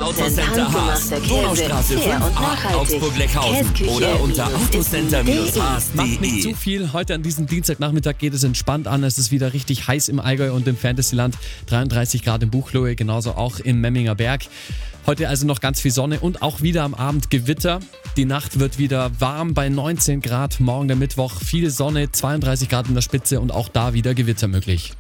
Autocenter Haas, Donaustraße 5a, Augsburg-Leckhausen oder unter Autocenter-Haas.de. Macht nicht zu viel. Heute an diesem Dienstagnachmittag geht es entspannt an. Es ist wieder richtig heiß im Allgäu und im Fantasyland. 33 Grad im Buchloe, genauso auch im Memminger Berg. Heute also noch ganz viel Sonne und auch wieder am Abend Gewitter. Die Nacht wird wieder warm bei 19 Grad. Morgen der Mittwoch viel Sonne, 32 Grad in der Spitze und auch da wieder Gewitter möglich.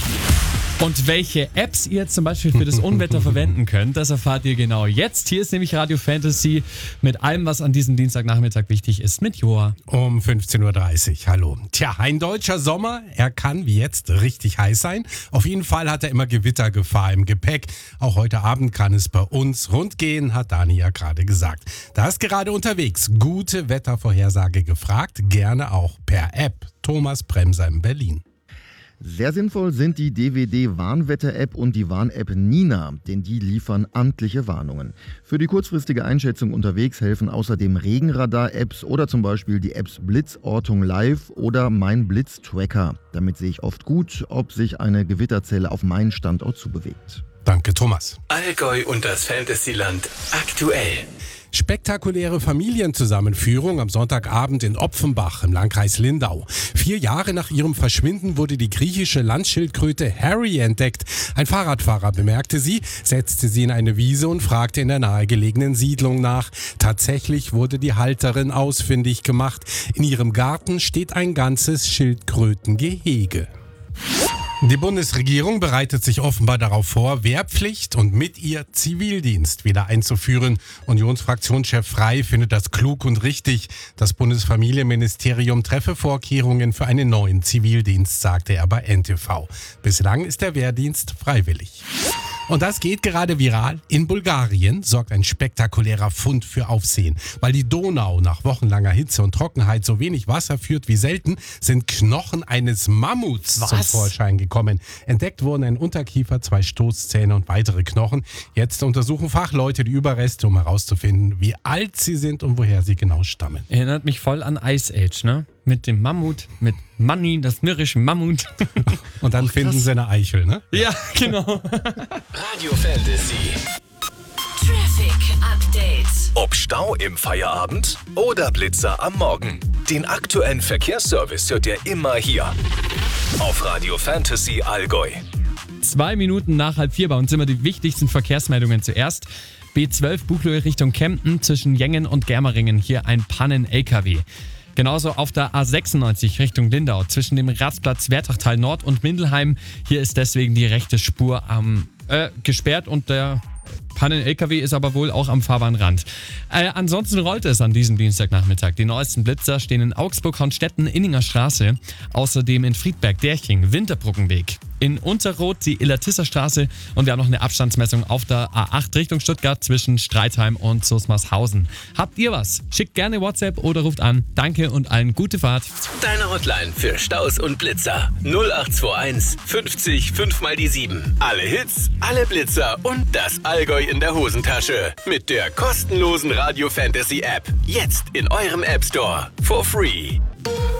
Und welche Apps ihr zum Beispiel für das Unwetter verwenden könnt, das erfahrt ihr genau jetzt. Hier ist nämlich Radio Fantasy mit allem, was an diesem Dienstagnachmittag wichtig ist, mit Joa. Um 15.30 Uhr, hallo. Tja, ein deutscher Sommer, er kann wie jetzt richtig heiß sein. Auf jeden Fall hat er immer Gewittergefahr im Gepäck. Auch heute Abend kann es bei uns rund gehen, hat Dani ja gerade gesagt. Da ist gerade unterwegs gute Wettervorhersage gefragt, gerne auch per App. Thomas Bremser in Berlin. Sehr sinnvoll sind die DWD-Warnwetter-App und die Warn-App Nina, denn die liefern amtliche Warnungen. Für die kurzfristige Einschätzung unterwegs helfen außerdem Regenradar-Apps oder zum Beispiel die Apps Blitzortung Live oder Mein Blitz-Tracker. Damit sehe ich oft gut, ob sich eine Gewitterzelle auf meinen Standort zubewegt. Danke, Thomas. Allgäu und das Fantasyland aktuell. Spektakuläre Familienzusammenführung am Sonntagabend in Opfenbach im Landkreis Lindau. 4 Jahre nach ihrem Verschwinden wurde die griechische Landschildkröte Harry entdeckt. Ein Fahrradfahrer bemerkte sie, setzte sie in eine Wiese und fragte in der nahegelegenen Siedlung nach. Tatsächlich wurde die Halterin ausfindig gemacht. In ihrem Garten steht ein ganzes Schildkrötengehege. Die Bundesregierung bereitet sich offenbar darauf vor, Wehrpflicht und mit ihr Zivildienst wieder einzuführen. Unionsfraktionschef Frey findet das klug und richtig. Das Bundesfamilienministerium treffe Vorkehrungen für einen neuen Zivildienst, sagte er bei NTV. Bislang ist der Wehrdienst freiwillig. Und das geht gerade viral. In Bulgarien sorgt ein spektakulärer Fund für Aufsehen. Weil die Donau nach wochenlanger Hitze und Trockenheit so wenig Wasser führt wie selten, sind Knochen eines Mammuts zum Vorschein gekommen. Entdeckt wurden ein Unterkiefer, 2 Stoßzähne und weitere Knochen. Jetzt untersuchen Fachleute die Überreste, um herauszufinden, wie alt sie sind und woher sie genau stammen. Erinnert mich voll an Ice Age, ne? Mit dem Mammut, mit Manni, das mürrische Mammut. Und dann finden sie eine Eichel, ne? Ja, genau. Radio Fantasy. Traffic Update. Ob Stau im Feierabend oder Blitzer am Morgen. Den aktuellen Verkehrsservice hört ihr immer hier. Auf Radio Fantasy Allgäu. 2 Minuten nach 3:30 bei uns immer die wichtigsten Verkehrsmeldungen zuerst. B12 Buchloe Richtung Kempten zwischen Jengen und Germeringen. Hier ein Pannen-LKW. Genauso auf der A96 Richtung Lindau zwischen dem Rastplatz Wertachtal Nord und Mindelheim. Hier ist deswegen die rechte Spur gesperrt und der Pannen-LKW ist aber wohl auch am Fahrbahnrand. Ansonsten rollt es an diesem Dienstagnachmittag. Die neuesten Blitzer stehen in Augsburg, Hornstetten, Inninger Straße, außerdem in Friedberg, Derching, Winterbrückenweg. In Unterroth die Illertisser Straße und wir haben noch eine Abstandsmessung auf der A8 Richtung Stuttgart zwischen Streitheim und Susmarshausen. Habt ihr was? Schickt gerne WhatsApp oder ruft an. Danke und allen gute Fahrt. Deine Hotline für Staus und Blitzer. 0821 50 5 mal die 7. Alle Hits, alle Blitzer und das Allgäu in der Hosentasche. Mit der kostenlosen Radio Fantasy App. Jetzt in eurem App Store. For free.